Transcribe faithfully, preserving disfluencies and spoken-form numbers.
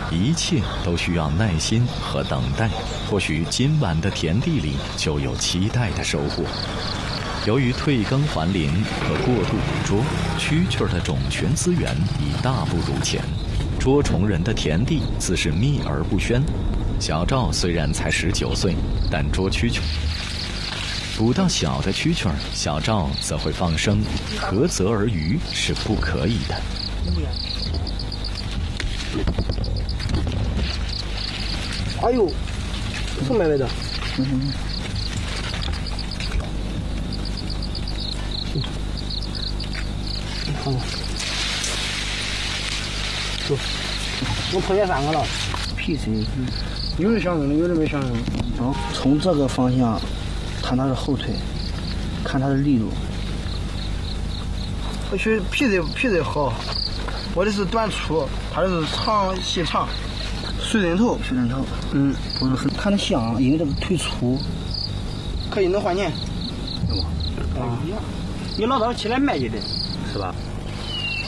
一切都需要耐心和等待，或许今晚的田地里就有期待的收获。由于退耕还林和过度捕捉，蛐蛐的种群资源已大不如前，捉虫人的田地自是秘而不宣。小赵虽然才十九岁，但捉蛐蛐捕到小的蛐蛐，小赵则会放生，涸泽而渔是不可以的。 哎呦，是买来的。嗯哼。你看看，走，我碰见三个了。 屁谁？ 有的相应的，有的没相应的。 然后从这个方向，看它的后腿，看它的力度。 我去皮子皮子好，我的是短粗，它的是长细长。水枕头， 水枕头， 嗯， 不是很看得像，因为这个腿粗， 可以能换年， 对吧？ 啊，你老早起来卖去的， 是吧？